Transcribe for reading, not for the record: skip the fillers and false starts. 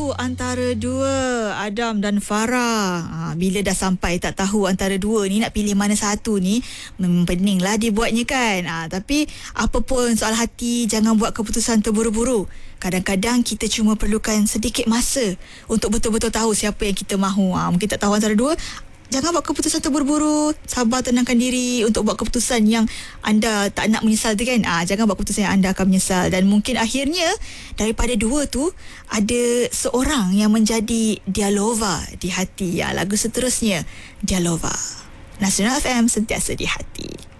tahu antara dua, Adam dan Farah. Bila dah sampai tak tahu antara dua ni, nak pilih mana satu ni, memang peninglah dibuatnya kan. Tapi apa pun soal hati, jangan buat keputusan terburu-buru. Kadang-kadang kita cuma perlukan sedikit masa untuk betul-betul tahu siapa yang kita mahu. Mungkin tak tahu antara dua, jangan buat keputusan terburu-buru. Sabar, tenangkan diri untuk buat keputusan yang anda tak nak menyesal tu kan. Jangan buat keputusan yang anda akan menyesal. Dan mungkin akhirnya daripada dua tu, ada seorang yang menjadi Dialova di hati. Lagu seterusnya Dialova. Nasional FM, sentiasa di hati.